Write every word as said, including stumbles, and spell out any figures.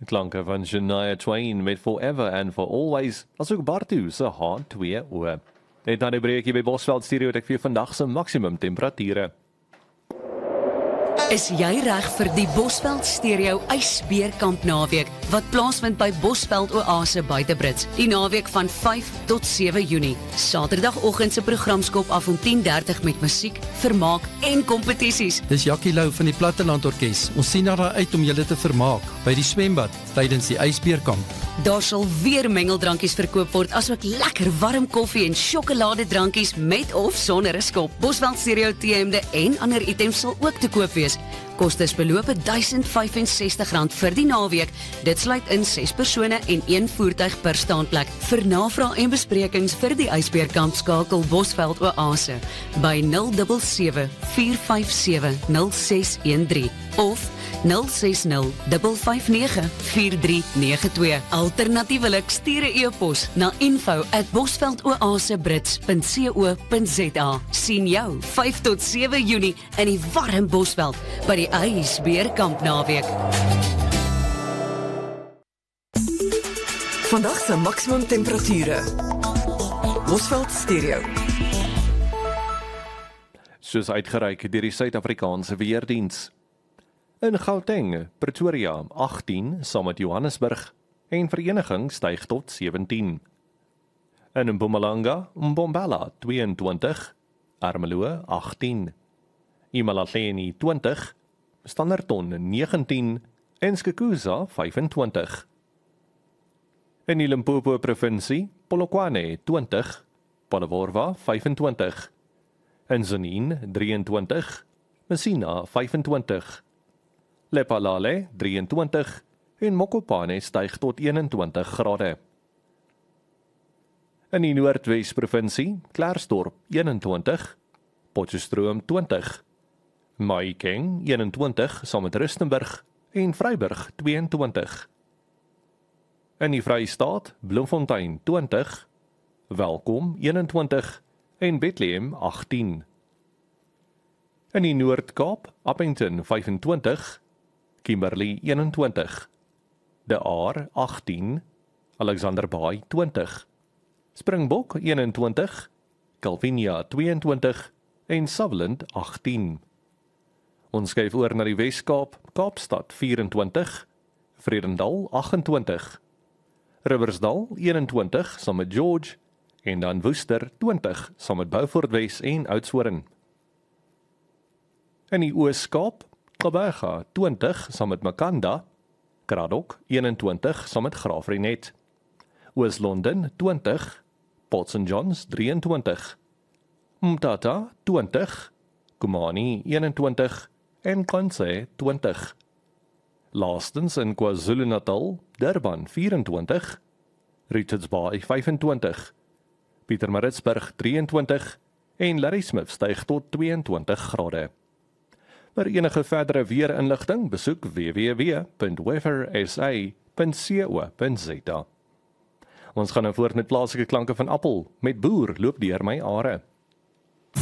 Klanke van Shania Twain met Forever and For Always, asook Bartu se Hard twee oë. Net na die breekie by Bosveld Stereo het ek vir vandag se maksimum temperature. Is jy reg vir die Bosveld Stereo ysbeerkamp naweek wat plaasvind by Bosveld Oase Buitebrits die naweek van vyf tot sewe Junie. Saterdagoggend se program skop af om tien dertig met musiek, vermaak en kompetisies. Dis Jackie Lou van die Platteland Orkees. Ons sien daar uit om julle te vermaak by die swembad tydens die ysbeerkamp. Daar sal weer mengeldrankies verkoop word, asook lekker warm koffie en sjokoladedrankies met of sonder 'n skop. Bosveld Stereo T-hemde en ander items sal ook te koop wees. Kostes beloop duisend vyf en sestig rand vir die naweek. Dit sluit in ses persone en een voertuig per staanplek. Vir navraag en besprekings vir die ysbeerkamp skakel Bosveld Oase by nul sewe sewe, vier vyf sewe, nul ses een drie of nul ses nul, vyf vyf nege, vier drie nege twee. Alternatiewelik stuur 'n e-pos na info at bosveldoasebrits punt co punt za. Sien jou vyf tot sewe Junie in die warm Bosveld by die ysbeerkamp naweek. Vandag se maksimum temperature. Bosveld Stereo. Soos uitgereik deur die Suid-Afrikaanse Weerdiens. In Gauteng, Pretoria agttien, saam met Johannesburg, en Vereniging styg tot sewentien. In Mpumalanga, Mbombela tweeëntwintig, Ermelo agttien, Imalahleni twintig, Standerton negentien en Skukuza vyfentwintig. In die Limpopo provinsie, Polokwane twintig, Polokwane vyfentwintig, in Tzaneen drieëntwintig, Messina vyfentwintig, Lephalale drieëntwintig en Mokopane styg tot eenentwintig grade. In die Noordwes provinsie, Klerksdorp eenentwintig, Potchefstroom twintig, Mahikeng eenentwintig saam met Rustenburg en Vryburg tweeëntwintig. In die Vrystaat, Bloemfontein twintig, Welkom eenentwintig en Bethlehem agttien. In die Noord-Kaap, Appington vyfentwintig, Kimberley eenentwintig, De Aar agttien, Alexander Baai twintig, Springbok eenentwintig, Calvinia tweeëntwintig en Sutherland agttien. Ons skuif oor na die Wes-Kaap, Kaapstad vyfentwintig, Vredendal agentwintig, Riversdal eenentwintig saam met George en dan Woester twintig saam met Beaufort Wes en Oudtshoorn. In die Oos-Kaap, Gqeberha twintig saam met Makanda, Kraddock eenentwintig saam met Graafrenet, Oos-London twintig, Port Saint Johns drieëntwintig, Mthatha twintig, Kumani eenentwintig en Kansai twintig. Laastens in KwaZulu-Natal, Durban vyfentwintig, Richards Bay vyfentwintig, Pietermaritzburg drieëntwintig en Ladysmith styg tot tweeëntwintig grade. Vir enige verdere weerinligting besoek w w w punt weather s a punt co punt za. Ons gaan nou voort met plaaslike klanke van Appel met Boer loop deur my are.